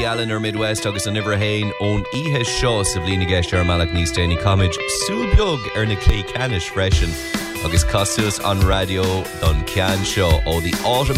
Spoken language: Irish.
Woody Allen ar Midwest agus an Iver Hain ón ihe seo sa bhlína gceist ar Malach níos déanaí comid súlbeag ar na clé canis freisin agus cosús an radio don cean seo ó the autumn